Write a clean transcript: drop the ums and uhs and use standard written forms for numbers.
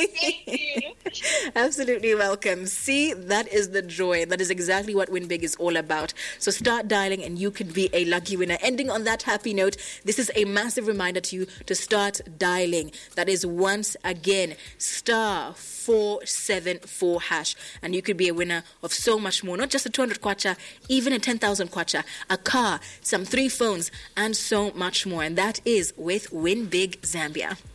Thank you. Absolutely welcome. See, that is the joy. That is exactly what Win Big is all about. So start dialing and you can be a lucky winner. Ending on that happy note, this is a massive reminder to you to start dialing. That is once again, star 474 hash. And you could be a winner of so much more. Not just a 200 kwacha, even a 10,000 kwacha, a car, some 3 phones, and so much more. And that is with Win Big Zambia.